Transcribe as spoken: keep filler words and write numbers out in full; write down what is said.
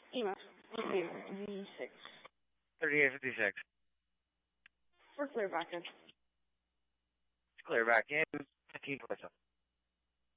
E M F, V six. thirty-eight fifty-six. We're clear back in. Clear back in. fifteen twenty-seven.